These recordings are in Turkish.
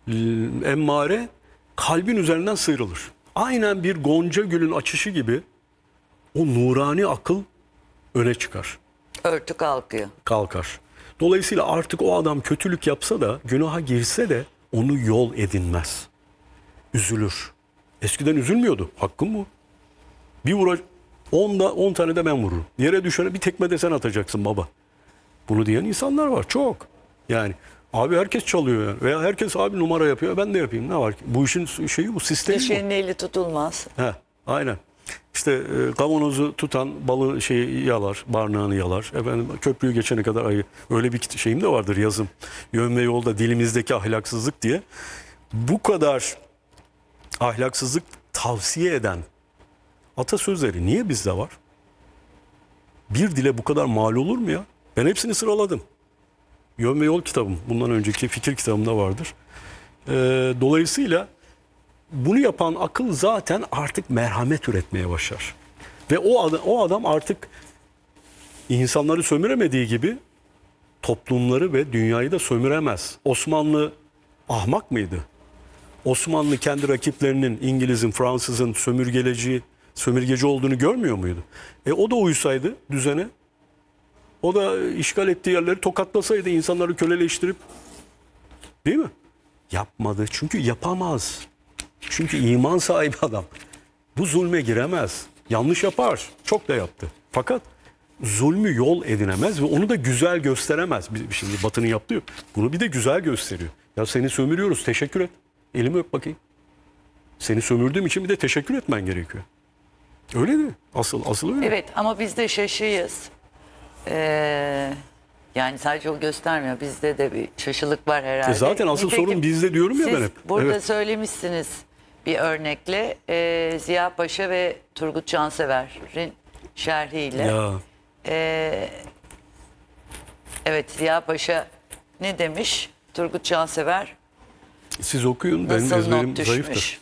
emmare kalbin üzerinden sıyrılır. Aynen bir gonca gülün açışı gibi o nurani akıl öne çıkar. Örtü kalkıyor. Kalkar. Dolayısıyla artık o adam kötülük yapsa da, günaha girse de onu yol edinmez. Üzülür. Eskiden üzülmüyordu. Hakkım bu. Bir vura 10 tane de ben vururum. Yere düşene bir tekme de sen atacaksın baba. Bunu diyen insanlar var çok. Yani abi herkes çalıyor yani. Veya herkes abi numara yapıyor. Ben de yapayım. Ne var ki? Bu işin şeyi bu, sistemi bu. Düşenin eli tutulmaz. He, aynen. İşte kavanozu tutan balığı yalar, barnağını yalar. Efendim köprüyü geçene kadar ayı. Öyle bir şeyim de vardır, yazım. Yön ve yolda dilimizdeki ahlaksızlık diye. Bu kadar ahlaksızlık tavsiye eden atasözleri niye bizde var? Bir dile bu kadar mal olur mu ya? Ben hepsini sıraladım. Yön ve Yol kitabım, bundan önceki fikir kitabımda vardır. Dolayısıyla bunu yapan akıl zaten artık merhamet üretmeye başlar. Ve o adam artık insanları sömüremediği gibi toplumları ve dünyayı da sömüremez. Osmanlı ahmak mıydı? Osmanlı kendi rakiplerinin, İngiliz'in, Fransız'ın sömürgeci olduğunu görmüyor muydu? O da uysaydı düzene, o da işgal ettiği yerleri tokatlasaydı, insanları köleleştirip, değil mi? Yapmadı. Çünkü yapamaz. Çünkü iman sahibi adam. Bu zulme giremez. Yanlış yapar. Çok da yaptı. Fakat zulmü yol edinemez ve onu da güzel gösteremez. Şimdi Batı'nın yaptığı bunu bir de güzel gösteriyor. Ya seni sömürüyoruz, teşekkür et. Elimi öp bakayım. Seni sömürdüğüm için bir de teşekkür etmen gerekiyor. Öyle mi? Asıl öyle. Evet ama biz de şaşıyız. Yani sadece o göstermiyor. Bizde de bir şaşılık var herhalde. Zaten asıl sorun bizde diyorum ya ben hep. Siz burada Evet. söylemişsiniz bir örnekle Ziya Paşa ve Turgut Cansever'in şerhiyle. Ya. Evet, Ziya Paşa ne demiş? Turgut Cansever Siz okuyun, benim nasıl ezberim not düşmüş? zayıftır.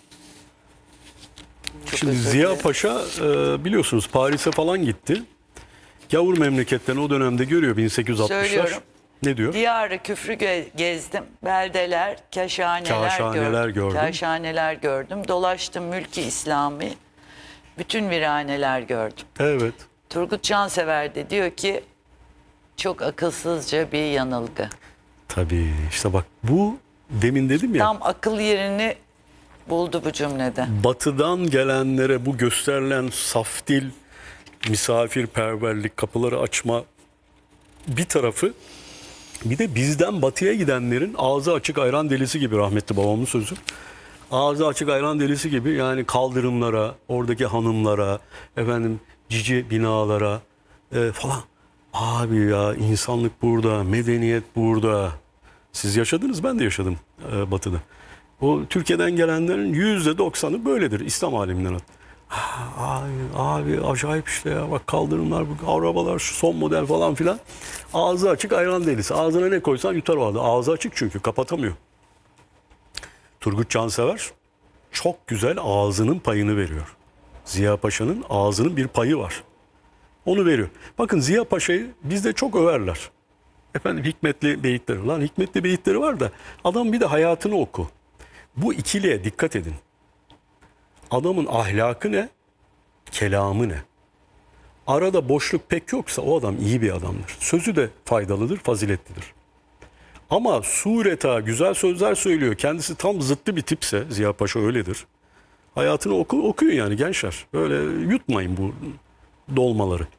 Çok Şimdi özür Ziya dilerim. Paşa biliyorsunuz Paris'e falan gitti. Gavur memleketlerini o dönemde görüyor, 1860'lar. Söylüyorum. Ne diyor? Diyarı küfrü gezdim. Beldeler, Kaşhaneler gördüm. Kaşhaneler gördüm. Dolaştım mülki İslami. Bütün viraneler gördüm. Evet. Turgut Cansever de diyor ki çok akılsızca bir yanılgı. Tabii işte bak bu demin dedim ya. Tam akıl yerini buldu bu cümlede. Batıdan gelenlere bu gösterilen saf dil, misafirperverlik, kapıları açma bir tarafı, bir de bizden batıya gidenlerin ağzı açık ayran delisi gibi, rahmetli babamın sözü. Ağzı açık ayran delisi gibi, yani kaldırımlara, oradaki hanımlara, efendim cici binalara falan. Abi ya, insanlık burada, medeniyet burada. Siz yaşadınız, ben de yaşadım batıda. O Türkiye'den gelenlerin %90'ı böyledir, İslam aleminden. Abi acayip işte ya, bak kaldırımlar, bu arabalar, şu son model falan filan. Ağzı açık ayran delisi. Ağzına ne koysan yutar o adam. Ağzı açık çünkü kapatamıyor. Turgut Cansever çok güzel ağzının payını veriyor. Ziya Paşa'nın ağzının bir payı var. Onu veriyor. Bakın Ziya Paşa'yı bizde çok överler. Efendim hikmetli beyitleri. Lan hikmetli beyitleri var da adam bir de hayatını oku. Bu ikiliye dikkat edin. Adamın ahlakı ne? Kelamı ne? Arada boşluk pek yoksa o adam iyi bir adamdır. Sözü de faydalıdır, faziletlidir. Ama sureta güzel sözler söylüyor. Kendisi tam zıttı bir tipse, Ziya Paşa öyledir. Hayatını okuyun yani gençler. Böyle yutmayın bu dolmaları.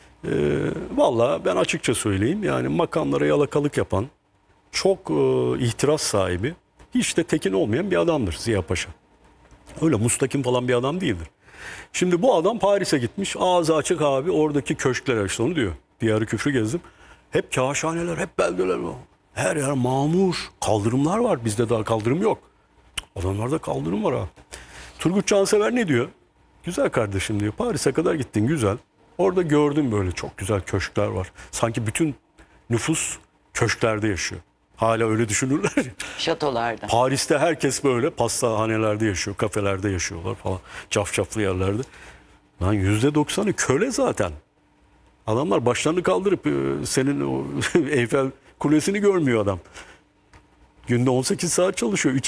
Vallahi ben açıkça söyleyeyim. Yani makamlara yalakalık yapan, çok ihtiras sahibi, hiç de tekin olmayan bir adamdır Ziya Paşa. Öyle mustakim falan bir adam değildir. Şimdi bu adam Paris'e gitmiş. Ağzı açık abi, oradaki köşklere, işte onu diyor. Diyarı küfrü gezdim. Hep kaşhaneler, hep beldeler var. Her yer mamur. Kaldırımlar var. Bizde daha kaldırım yok. Adamlarda kaldırım var ha. Turgut Cansever ne diyor? Güzel kardeşim diyor. Paris'e kadar gittin, güzel. Orada gördüm böyle çok güzel köşkler var. Sanki bütün nüfus köşklerde yaşıyor. Hala öyle düşünürler ya. Şatolarda. Paris'te herkes böyle pastahanelerde yaşıyor, kafelerde yaşıyorlar falan. Cafcaflı yerlerde. Lan %90'ı köle zaten. Adamlar başlarını kaldırıp senin o Eyfel Kulesi'ni görmüyor adam. Günde 18 saat çalışıyor.